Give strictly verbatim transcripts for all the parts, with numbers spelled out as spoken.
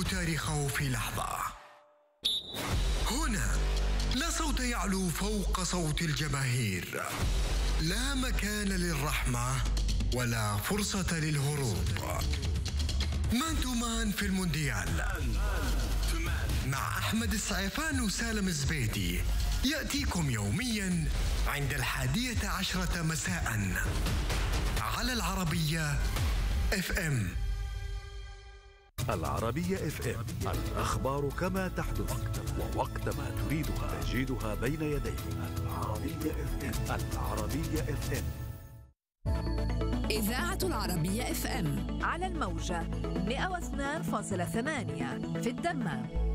تاريخه في لحظة. هنا لا صوت يعلو فوق صوت الجماهير، لا مكان للرحمة ولا فرصة للهروب. مان تو مان في المونديال مع أحمد السعيفان وسالم الزبيدي يأتيكم يوميا عند الحادية عشرة مساء على العربية اف ام. العربية اف ام، الأخبار كما تحدث ووقت ما تريدها تجدها بين يديك. العربية اف ام. العربية اف ام، إذاعة العربية اف ام على الموجة مئة واثنين فاصلة ثمانية في الدمام.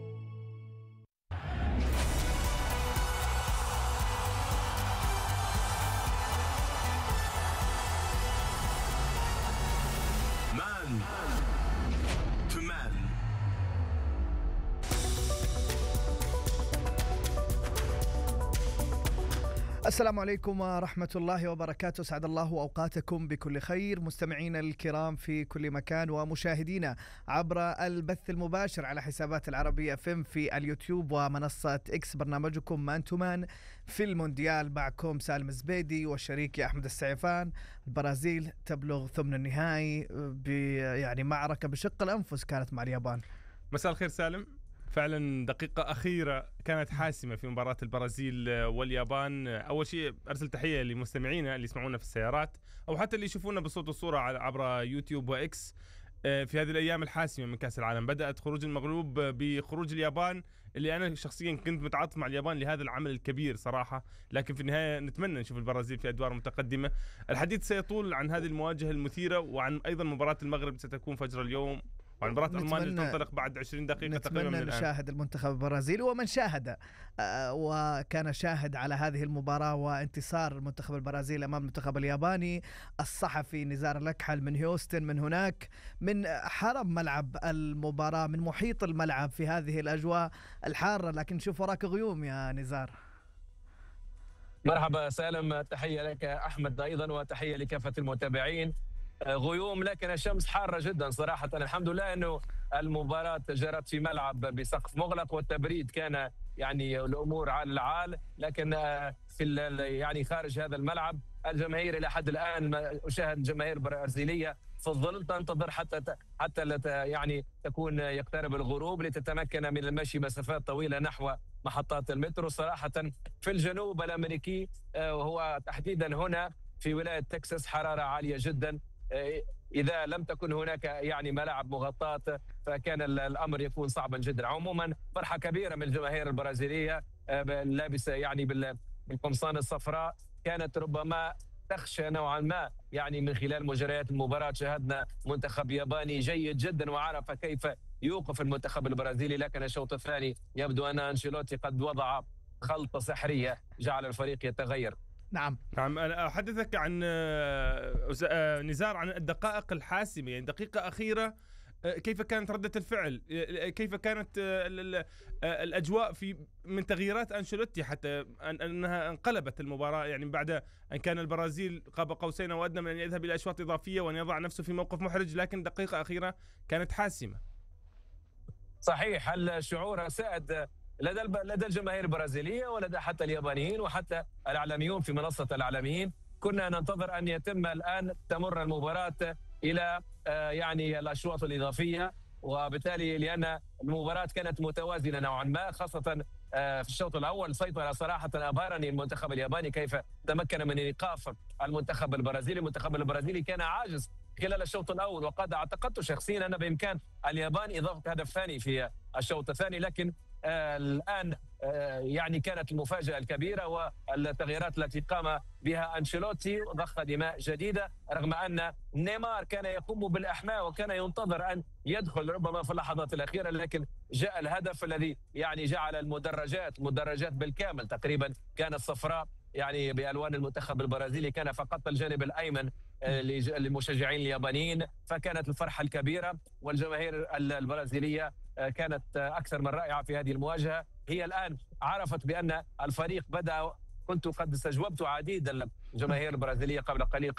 السلام عليكم ورحمة الله وبركاته. سعد الله أوقاتكم بكل خير مستمعينا الكرام في كل مكان ومشاهدينا عبر البث المباشر على حسابات العربية اف ام في اليوتيوب ومنصة اكس. برنامجكم مان تو مان في المونديال، معكم سالم الزبيدي وشريكي أحمد السعيفان. البرازيل تبلغ ثمن النهائي يعني معركة بشق الأنفس كانت مع اليابان. مساء الخير سالم. فعلا دقيقة أخيرة كانت حاسمة في مباراة البرازيل واليابان. أول شيء أرسل تحية لمستمعينا اللي يسمعونا في السيارات أو حتى اللي يشوفونا بصوت وصورة عبر يوتيوب وإكس. في هذه الأيام الحاسمة من كأس العالم بدأت خروج المغلوب بخروج اليابان، اللي أنا شخصيا كنت متعاطف مع اليابان لهذا العمل الكبير صراحة، لكن في النهاية نتمنى نشوف البرازيل في أدوار متقدمة. الحديث سيطول عن هذه المواجهة المثيرة وعن أيضا مباراة المغرب ستكون فجر اليوم، وعن مباراة ألمانيا تنطلق بعد عشرين دقيقة تقريبا من الآن. نشاهد المنتخب البرازيلي ومن شاهد آه وكان شاهد على هذه المباراة وانتصار المنتخب البرازيلي أمام المنتخب الياباني. الصحفي نزار الأكحل من هيوستن، من هناك من حرم ملعب المباراة، من محيط الملعب في هذه الأجواء الحارة، لكن شوف وراك غيوم يا نزار. مرحبا سالم، تحية لك أحمد أيضا وتحية لكافة المتابعين. غيوم لكن الشمس حارة جدا صراحة. الحمد لله أنه المباراة جرت في ملعب بسقف مغلق والتبريد كان يعني الأمور على العال، لكن في يعني خارج هذا الملعب الجماهير إلى حد الآن أشاهد جماهير برازيلية في الظل تنتظر حتى حتى يعني تكون يقترب الغروب لتتمكن من المشي مسافات طويلة نحو محطات المترو. صراحة في الجنوب الأمريكي وهو تحديدا هنا في ولاية تكساس حرارة عالية جدا. إذا لم تكن هناك يعني ملاعب مغطاة فكان الأمر يكون صعبا جدا. عموما فرحة كبيرة من الجماهير البرازيلية لابسة يعني بالقمصان الصفراء، كانت ربما تخشى نوعا ما يعني من خلال مجريات المباراة. شاهدنا منتخب ياباني جيد جدا وعرف كيف يوقف المنتخب البرازيلي، لكن الشوط الثاني يبدو أن أنشيلوتي قد وضع خلطة سحرية جعل الفريق يتغير. نعم نعم أنا أحدثك عن نزار عن الدقائق الحاسمة، يعني دقيقة أخيرة كيف كانت ردة الفعل، كيف كانت الأجواء في من تغييرات أنشيلوتي حتى أنها انقلبت المباراة، يعني بعد أن كان البرازيل قاب قوسين وأدنى من أن يذهب إلى أشواط إضافية وأن يضع نفسه في موقف محرج، لكن دقيقة أخيرة كانت حاسمة. صحيح، الشعور سائد لدى لدى الجماهير البرازيلية ولدى حتى اليابانيين وحتى الإعلاميون في منصة الإعلاميين. كنا ننتظر أن يتم الآن تمر المباراة إلى يعني الأشواط الإضافية، وبالتالي لأن المباراة كانت متوازنة نوعا ما، خاصة في الشوط الأول سيطر صراحة أبهرني المنتخب الياباني كيف تمكن من إيقاف المنتخب البرازيلي. المنتخب البرازيلي كان عاجز خلال الشوط الأول، وقد اعتقدت شخصيا أن بإمكان اليابان إضافة هدف ثاني في الشوط الثاني، لكن آه الآن آه يعني كانت المفاجأة الكبيرة والتغييرات التي قام بها أنشيلوتي ضخ دماء جديدة، رغم أن نيمار كان يقوم بالإحماء وكان ينتظر أن يدخل ربما في اللحظات الأخيرة، لكن جاء الهدف الذي يعني جعل المدرجات المدرجات بالكامل تقريبا كانت صفراء يعني بألوان المنتخب البرازيلي، كان فقط الجانب الأيمن للمشجعين اليابانيين، فكانت الفرحة الكبيرة والجماهير البرازيلية كانت أكثر من رائعة في هذه المواجهة. هي الآن عرفت بأن الفريق بدأ، كنت قد استجوبت عديد الجماهير البرازيلية قبل قليل